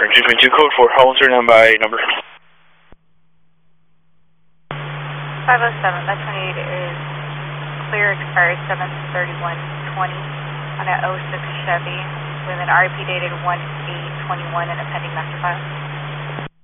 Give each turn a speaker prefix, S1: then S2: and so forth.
S1: 222 code for Hollister and by number.
S2: 507, that 28 is clear, expired 7/31/20 on a 06 Chevy with an RP dated 1/8/21 and a pending master file.